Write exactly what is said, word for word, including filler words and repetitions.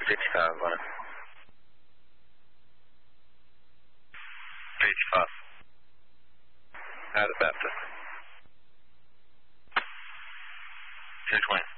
fifty-five on it. fifty-five. Out of Baptist. two twenty.